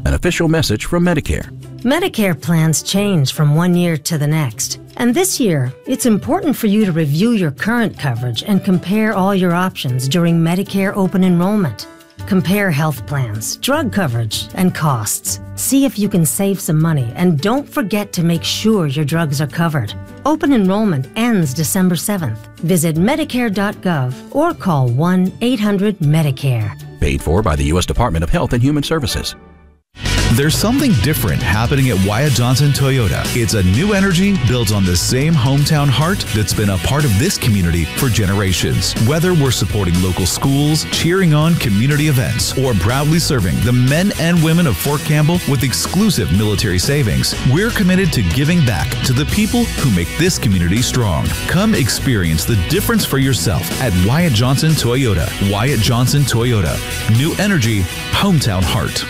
An official message from Medicare. Medicare plans change from one year to the next. And this year, it's important for you to review your current coverage and compare all your options during Medicare open enrollment. Compare health plans, drug coverage, and costs. See if you can save some money, and don't forget to make sure your drugs are covered. Open enrollment ends December 7th. Visit Medicare.gov or call 1-800-MEDICARE. Paid for by the U.S. Department of Health and Human Services. There's something different happening at Wyatt Johnson Toyota. It's a new energy built on the same hometown heart that's been a part of this community for generations. Whether we're supporting local schools, cheering on community events, or proudly serving the men and women of Fort Campbell with exclusive military savings, we're committed to giving back to the people who make this community strong. Come experience the difference for yourself at Wyatt Johnson Toyota. Wyatt Johnson Toyota. New energy, hometown heart.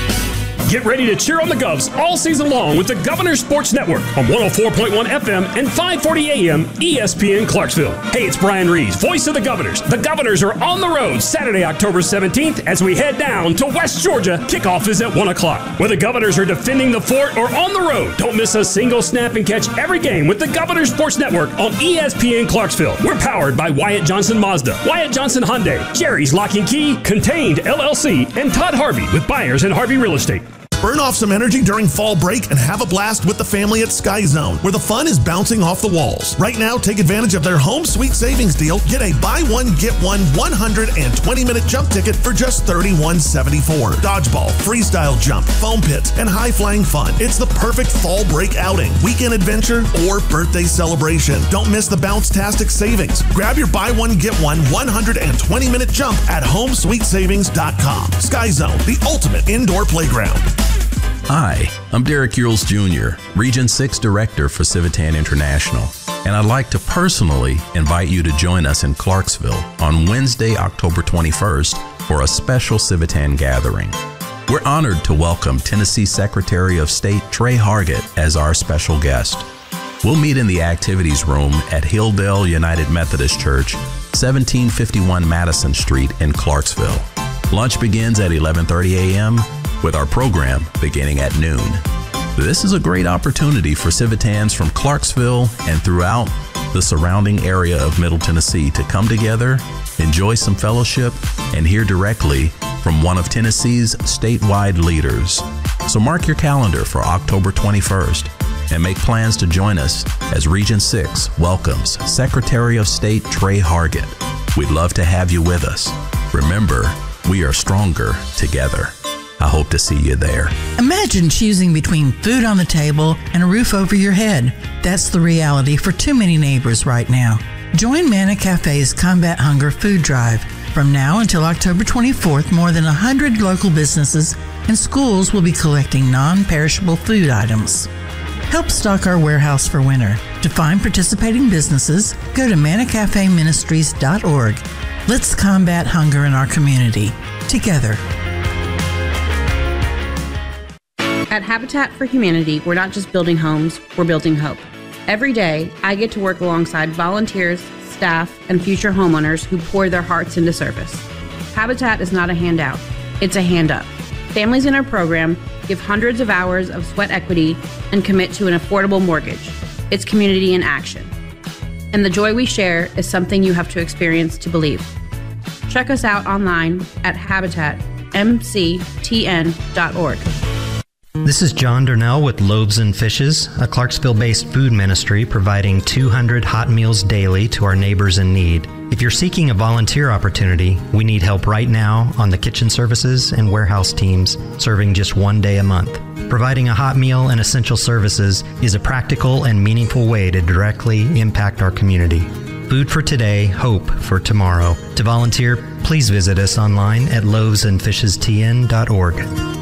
Get ready to cheer on the Govs all season long with the Governor Sports Network on 104.1 FM and 540 AM ESPN Clarksville. Hey, it's Brian Reeves, voice of the Governors. The Governors are on the road Saturday, October 17th as we head down to West Georgia. Kickoff is at 1 o'clock. Whether Governors are defending the fort or on the road, don't miss a single snap and catch every game with the Governor Sports Network on ESPN Clarksville. We're powered by Wyatt Johnson Mazda, Wyatt Johnson Hyundai, Jerry's Lock and Key, Contained LLC, and Todd Harvey with Buyers and Harvey Real Estate. Burn off some energy during fall break and have a blast with the family at Sky Zone, where the fun is bouncing off the walls. Right now, take advantage of their Home Sweet Savings deal. Get a buy one, get one 120-minute jump ticket for just $31.74. Dodgeball, freestyle jump, foam pits, and high-flying fun. It's the perfect fall break outing, weekend adventure, or birthday celebration. Don't miss the Bounce-tastic savings. Grab your buy one, get one 120-minute jump at homesweetsavings.com. Sky Zone, the ultimate indoor playground. Hi, I'm Derek Yules Jr., Region 6 Director for Civitan International, and I'd like to personally invite you to join us in Clarksville on Wednesday, October 21st for a special Civitan gathering. We're honored to welcome Tennessee Secretary of State Trey Hargett as our special guest. We'll meet in the activities room at Hilldale United Methodist Church, 1751 Madison Street in Clarksville. Lunch begins at 11:30 a.m., with our program beginning at noon. This is a great opportunity for Civitans from Clarksville and throughout the surrounding area of Middle Tennessee to come together, enjoy some fellowship, and hear directly from one of Tennessee's statewide leaders. So mark your calendar for October 21st and make plans to join us as Region 6 welcomes Secretary of State Trey Hargett. We'd love to have you with us. Remember, we are stronger together. I hope to see you there. Imagine choosing between food on the table and a roof over your head. That's the reality for too many neighbors right now. Join Manna Cafe's Combat Hunger Food Drive. From now until October 24th, more than 100 local businesses and schools will be collecting non-perishable food items. Help stock our warehouse for winter. To find participating businesses, go to mannacafeministries.org. Let's combat hunger in our community. Together. At Habitat for Humanity, we're not just building homes, we're building hope. Every day, I get to work alongside volunteers, staff, and future homeowners who pour their hearts into service. Habitat is not a handout, it's a hand up. Families in our program give hundreds of hours of sweat equity and commit to an affordable mortgage. It's community in action. And the joy we share is something you have to experience to believe. Check us out online at habitatmctn.org. This is John Durnell with Loaves and Fishes, a Clarksville-based food ministry providing 200 hot meals daily to our neighbors in need. If you're seeking a volunteer opportunity, we need help right now on the kitchen services and warehouse teams, serving just one day a month. Providing a hot meal and essential services is a practical and meaningful way to directly impact our community. Food for today, hope for tomorrow. To volunteer, please visit us online at loavesandfishestn.org.